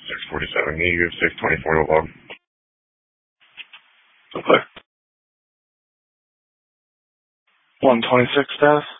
647, negative 624 to log. Okay. 126 status.